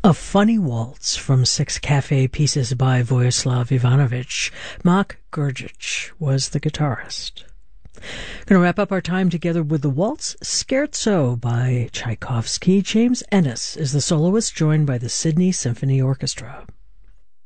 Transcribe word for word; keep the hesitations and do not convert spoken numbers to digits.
A Funny Waltz from Six Cafe Pieces by Vojislav Ivanovic. Mark Gurgic was the guitarist. Going to wrap up our time together with the waltz Scherzo by Tchaikovsky. James Ennis is the soloist, joined by the Sydney Symphony Orchestra.